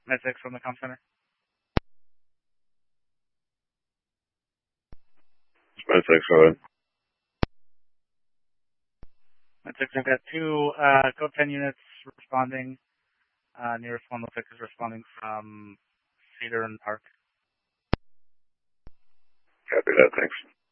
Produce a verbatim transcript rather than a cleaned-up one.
Med six from the comm center. Med six, go ahead. Med six, I've got two uh, code ten units responding. Uh, nearest one looks like is responding from Cedar and Park. Copy that, thanks.